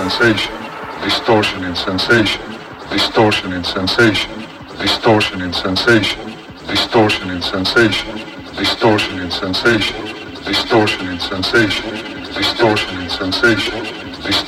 sensation, distortion in sensation, distortion in sensation, distortion in sensation, distortion in sensation, distortion in sensation, distortion in sensation, distortion in sensation.